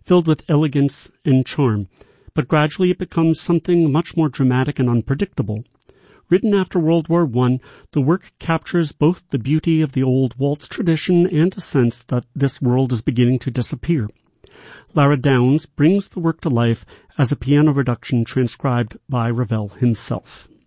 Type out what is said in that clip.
filled with elegance and charm, but gradually it becomes something much more dramatic and unpredictable. Written after World War I, the work captures both the beauty of the old waltz tradition and a sense that this world is beginning to disappear. Lara Downs brings the work to life as a piano reduction transcribed by Ravel himself.